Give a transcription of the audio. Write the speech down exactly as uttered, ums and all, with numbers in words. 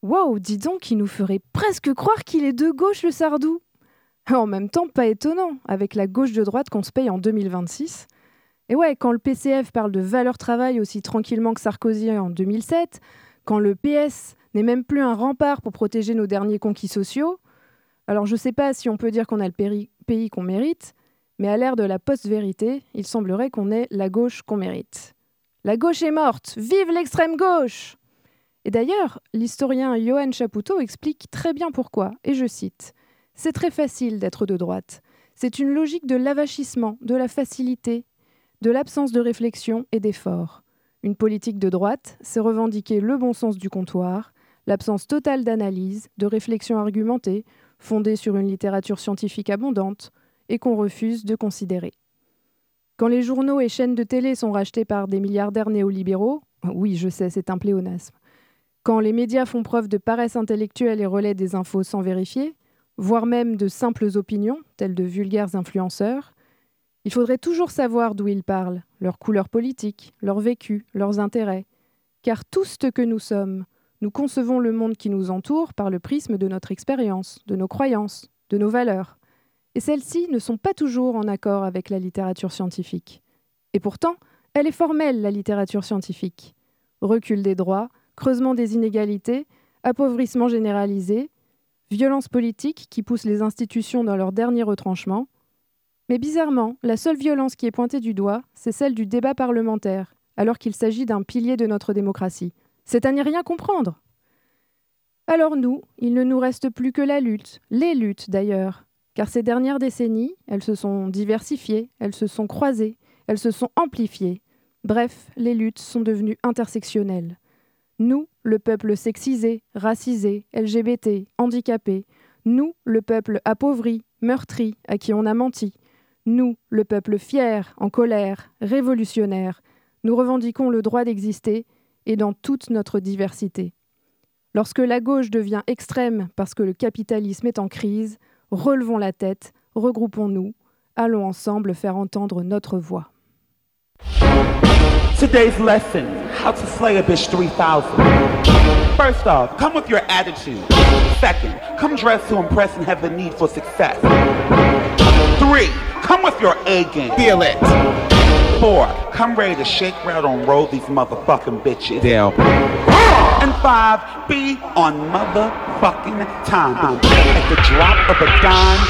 Wow, dis donc, il nous ferait presque croire qu'il est de gauche, le Sardou. En même temps, pas étonnant, avec la gauche de droite qu'on se paye en deux mille vingt-six. Et ouais, quand le P C F parle de valeur travail aussi tranquillement que Sarkozy en deux mille sept, quand le P S n'est même plus un rempart pour protéger nos derniers conquis sociaux, alors je sais pas si on peut dire qu'on a le péri- pays qu'on mérite, mais à l'ère de la post-vérité, il semblerait qu'on ait la gauche qu'on mérite. La gauche est morte, vive l'extrême gauche! Et d'ailleurs, l'historien Johan Chapoutot explique très bien pourquoi, et je cite « C'est très facile d'être de droite. C'est une logique de l'avachissement, de la facilité, de l'absence de réflexion et d'effort. Une politique de droite, c'est revendiquer le bon sens du comptoir, l'absence totale d'analyse, de réflexion argumentée, fondée sur une littérature scientifique abondante, et qu'on refuse de considérer. Quand les journaux et chaînes de télé sont rachetés par des milliardaires néolibéraux, oui, je sais, c'est un pléonasme, quand les médias font preuve de paresse intellectuelle et relaient des infos sans vérifier, voire même de simples opinions, telles de vulgaires influenceurs, il faudrait toujours savoir d'où ils parlent, leur couleur politique, leur vécu, leurs intérêts. Car tous ce que nous sommes, nous concevons le monde qui nous entoure par le prisme de notre expérience, de nos croyances, de nos valeurs. Et celles-ci ne sont pas toujours en accord avec la littérature scientifique. Et pourtant, elle est formelle, la littérature scientifique. Recul des droits, creusement des inégalités, appauvrissement généralisé, violence politique qui pousse les institutions dans leur dernier retranchement. Mais bizarrement, la seule violence qui est pointée du doigt, c'est celle du débat parlementaire, alors qu'il s'agit d'un pilier de notre démocratie. C'est à n'y rien comprendre. Alors nous, il ne nous reste plus que la lutte, les luttes d'ailleurs, car ces dernières décennies, elles se sont diversifiées, elles se sont croisées, elles se sont amplifiées. Bref, les luttes sont devenues intersectionnelles. Nous, le peuple sexisé, racisé, L G B T, handicapé. Nous, le peuple appauvri, meurtri, à qui on a menti. Nous, le peuple fier, en colère, révolutionnaire. Nous revendiquons le droit d'exister et dans toute notre diversité. Lorsque la gauche devient extrême parce que le capitalisme est en crise, relevons la tête, regroupons-nous, allons ensemble faire entendre notre voix. Today's lesson, how to slay a bitch three thousand. First off, come with your attitude. Second, come dressed to impress and have the need for success. Three, come with your A game. Feel it. Four, come ready to shake, rattle, and roll these motherfucking bitches. Damn. And five, be on motherfucking time. At the drop of a dime.